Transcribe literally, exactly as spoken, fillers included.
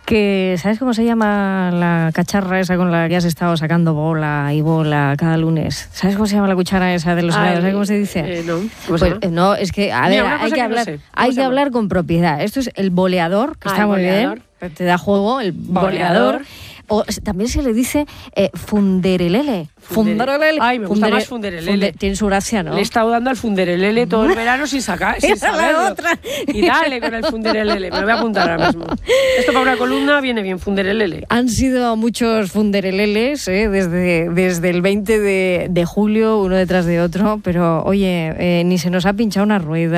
Que, ¿sabes cómo se llama la cacharra esa con la que has estado sacando bola y bola cada lunes? ¿Sabes cómo se llama la cuchara esa de los Ah, helados? ¿Sabes cómo se dice? Eh, no, ¿cómo pues, se llama? eh, no, es que, a Mira, ver, una hay cosa que que no hablar, sé. ¿Cómo hay se que llama? hablar con propiedad. Esto es el boleador, que Ah, está el muy boleador. bien, te da juego, el boleador. Boleador. O s- también se le dice eh, funderelele. Fundere- Funderelele. Ay, me gusta Fundere- más funderelele. funde- Tiene su gracia, ¿no? Le he estado dando al funderelele todo el verano sin sacar, sin Esa es la saberlo. otra. Y dale con el funderelele. Me lo voy a apuntar ahora mismo. Esto para una columna viene bien, funderelele. Han sido muchos fundereleles ¿eh? desde, desde el veinte de, de julio, uno detrás de otro, pero oye, eh, ni se nos ha pinchado una rueda.